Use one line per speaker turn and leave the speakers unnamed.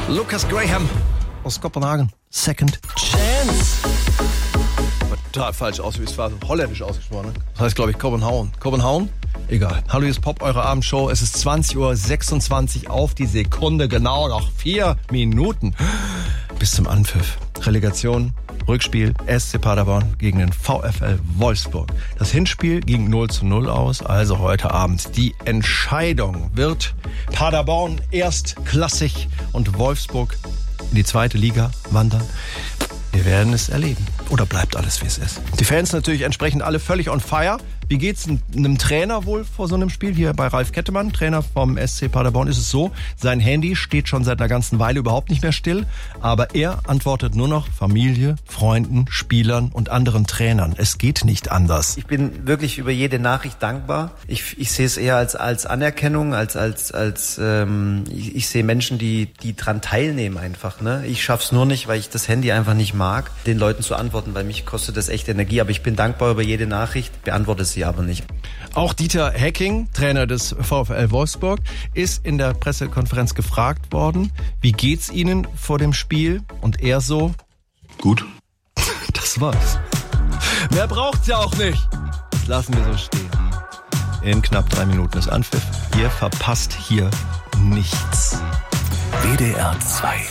Lucas Graham aus Kopenhagen. Second Chance. Total falsch holländisch ausgesprochen. Das heißt, glaube ich, Kopenhagen. Kopenhagen? Egal. Hallo, hier ist Pop, eure Abendshow. Es ist 20.26 Uhr auf die Sekunde. Genau noch 4 Minuten bis zum Anpfiff. Relegation, Rückspiel, SC Paderborn gegen den VfL Wolfsburg. Das Hinspiel ging 0:0 aus, also heute Abend die Entscheidung. Wird Paderborn erstklassig und Wolfsburg in die zweite Liga wandern? Wir werden es erleben. Oder bleibt alles, wie es ist? Die Fans natürlich entsprechend alle völlig on fire. Wie geht's einem Trainer wohl vor so einem Spiel? Hier bei Ralf Kettemann, Trainer vom SC Paderborn, ist es so, sein Handy steht schon seit einer ganzen Weile überhaupt nicht mehr still, aber er antwortet nur noch Familie, Freunden, Spielern und anderen Trainern. Es geht nicht anders.
Ich bin wirklich über jede Nachricht dankbar. Ich sehe es eher als Anerkennung, ich sehe Menschen, die dran teilnehmen einfach. Ne? Ich schaff's nur nicht, weil ich das Handy einfach nicht mag, den Leuten zu antworten, weil mich kostet das echt Energie. Aber ich bin dankbar über jede Nachricht, beantworte sie aber nicht.
Auch Dieter Hecking, Trainer des VfL Wolfsburg, ist in der Pressekonferenz gefragt worden, wie geht's Ihnen vor dem Spiel? Und er so:
Gut.
Das war's. Mehr braucht's ja auch nicht. Das lassen wir so stehen. In knapp 3 Minuten ist Anpfiff. Ihr verpasst hier nichts.
WDR 2